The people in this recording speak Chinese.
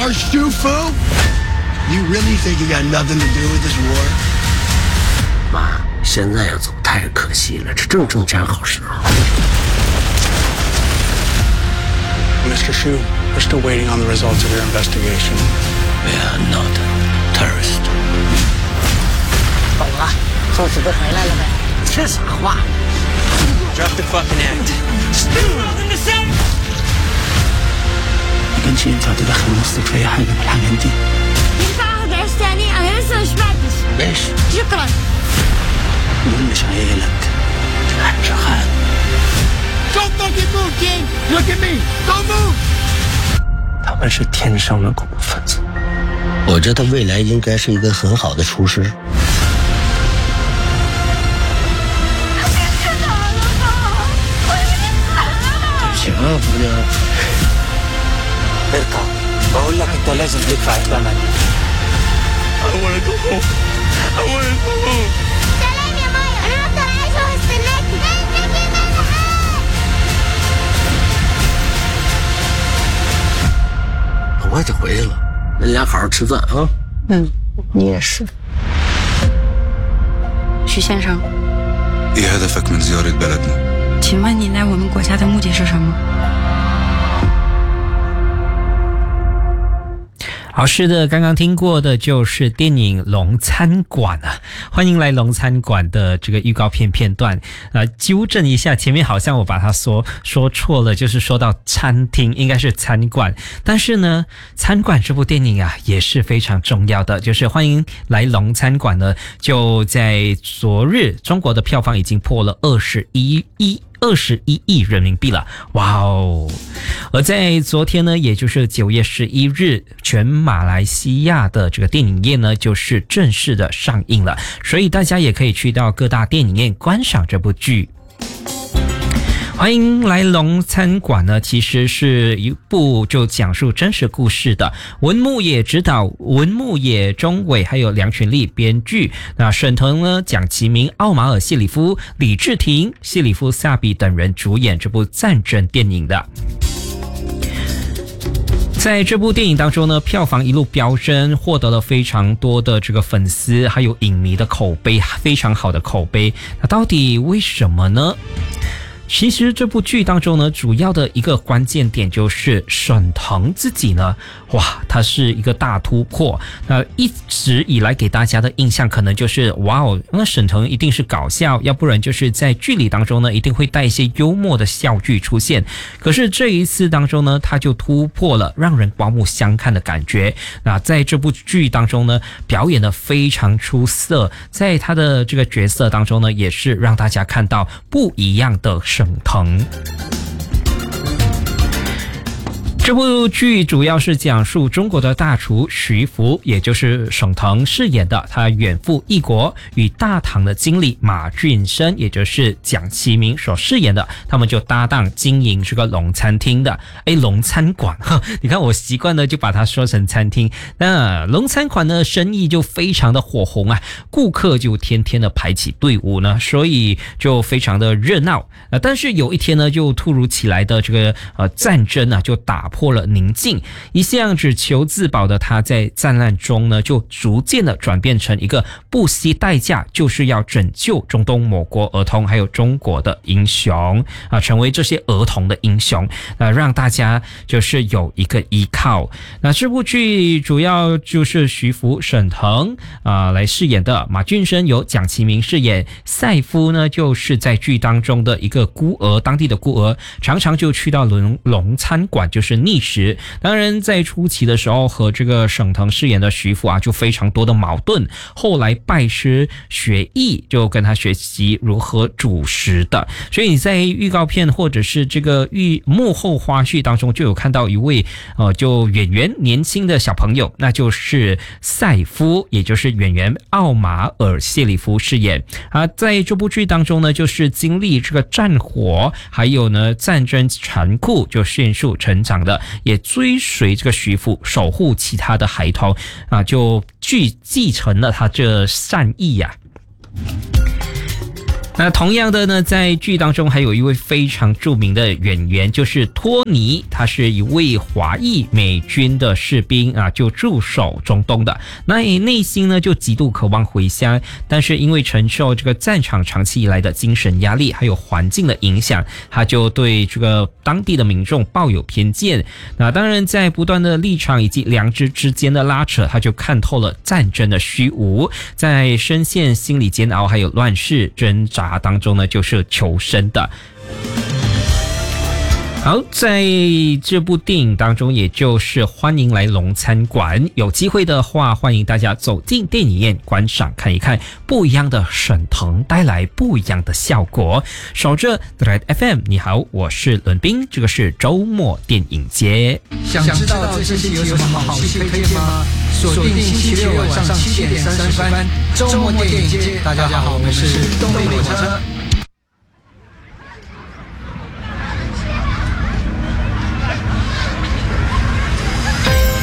our Shu Fu? You really think you got nothing to do with this war? 妈，现在要走太可惜了，这正赶好时候。 Mr. Shu, we're still waiting on the results of your investigation. We are not terrorists. 懂了，周子都回来了呗？ 这啥话 Drop the fucking act. 你跟金条تدخل نفسك في أي حاجة من الحاجات دي. ينفع اخد عيش تاني؟ انا لسه مش بعدش. ليش؟ شكرا. دول مش عيالك.这还是孩子。 Don't fucking move, King! Look at me! Don't move! 他们是天生的恐怖分子。我觉得他未来应该是一个很好的厨师。行啊，姑娘。 ارجع بقول لك انت لازم تدفع الثمن. I wanna go home. I wanna go home. سلام يا مايا، انا هفضل عايشه وهستناكي. انتي مسحات. 很快就回去了，你俩好好吃饭啊。 你也是。 徐先生， ايه هدفك من زيارة بلدنا؟ 请问你来我们国家的目的是什么？ 好，是的，刚刚听过的就是电影《龙餐馆》啊，欢迎来龙餐馆的这个预告片片段。纠正一下，前面好像我把它说错了，就是说到餐厅，应该是餐馆。但是呢，餐馆这部电影啊也是非常重要的，就是欢迎来龙餐馆呢，就在昨日，中国的票房已经破了21亿人民币了，哇哦！而在昨天呢，也就是9月11日，全马来西亚的这个电影业呢，就是正式的上映了，所以大家也可以去到各大电影院观赏这部剧。欢迎来龙餐馆呢，其实是一部就讲述真实故事的，文牧野执导，文牧野、钟伟还有梁群力编剧，那沈腾呢、蒋奇明、奥马尔·谢里夫、李治廷、谢里夫·萨比等人主演这部战争电影的。在这部电影当中呢，票房一路飙升，获得了非常多的这个粉丝还有影迷的口碑，非常好的口碑。那到底为什么呢？其实这部剧当中呢，主要的一个关键点就是沈腾自己呢，哇，他是一个大突破。那一直以来给大家的印象可能就是哇哦，那沈腾一定是搞笑，要不然就是在剧里当中呢，一定会带一些幽默的笑剧出现。可是这一次当中呢，他就突破了让人刮目相看的感觉。那在这部剧当中呢，表演得非常出色，在他的这个角色当中呢，也是让大家看到不一样的沈腾。这部剧主要是讲述中国的大厨徐福，也就是沈腾饰演的，他远赴异国，与大唐的经理马俊生，也就是蒋奇明所饰演的，他们就搭档经营这个龙餐厅的，龙餐馆，你看我习惯了就把它说成餐厅。那龙餐馆呢，生意就非常的火红啊，顾客就天天的排起队伍呢，所以就非常的热闹。但是有一天呢，就突如其来的这个战争啊，就打破了宁静。一向只求自保的他，在战乱中呢，就逐渐的转变成一个不惜代价就是要拯救中东某国儿童还有中国的英雄啊，成为这些儿童的英雄，让大家就是有一个依靠。那这部剧主要就是徐福、沈腾来饰演的，马俊生由蒋奇明饰演，赛夫呢就是在剧当中的一个孤儿，当地的孤儿，常常就去到龙餐馆就是觅食。当然在初期的时候和这个沈腾饰演的徐福啊就非常多的矛盾，后来拜师学艺，就跟他学习如何煮食的。所以你在预告片或者是这个幕后花絮当中就有看到一位就演员年轻的小朋友，那就是赛夫，也就是演员奥马尔·谢里夫饰演在这部剧当中呢，就是经历这个战火还有呢战争残酷就迅速成长的，也追随这个徐福守护其他的孩童就继承了他这善意那同样的呢，在剧当中还有一位非常著名的演员，就是托尼，他是一位华裔美军的士兵啊，就驻守中东的。那内心呢就极度渴望回乡，但是因为承受这个战场长期以来的精神压力，还有环境的影响，他就对这个当地的民众抱有偏见。那当然，在不断的立场以及良知之间的拉扯，他就看透了战争的虚无，在深陷心理煎熬还有乱世挣扎当中呢，就是求生的。好，在这部电影当中，也就是欢迎来龙餐馆，有机会的话，欢迎大家走进电影院观赏看一看，不一样的沈腾带来不一样的效果。守着 Red FM， 你好，我是伦斌，这个是周末电影街。 想知道这星期有什么好戏推荐吗？锁定星期六晚上7点30分，周末电影街。大家好，我们是东北火车。